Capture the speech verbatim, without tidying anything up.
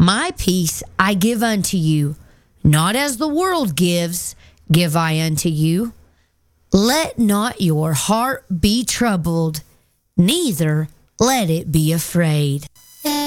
My peace I give unto you, not as the world gives, give I unto you. Let not your heart be troubled, neither let it be afraid.